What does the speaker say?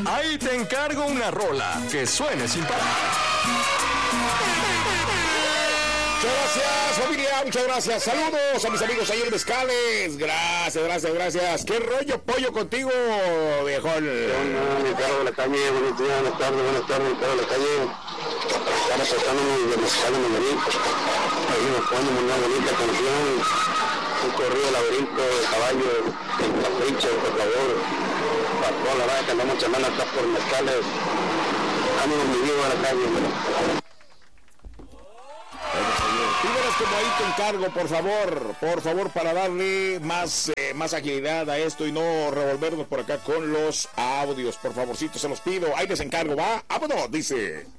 Ahí te encargo una rola que suene sin parar. Muchas gracias, familia, muchas gracias. Saludos a mis amigos ahí en Mezcales. Gracias. ¿Qué rollo, pollo, contigo, viejón? Mi carro de la calle, buenos días, buenas tardes, mi carro de la calle. Estamos tratándonos de mezcal en Laberinto. Ahí nos ponemos una bonita canción, un corrido laberinto de caballo, el capricho, por favor. Para toda la raza que andamos chamando acá por Mezcales. Ánimo, mi vivo a la calle. Tú verás como ahí te encargo, por favor, para darle más agilidad a esto y no revolvernos por acá con los audios. Por favorcito, se los pido. Ahí les encargo, va. ¡Vámonos! Dice...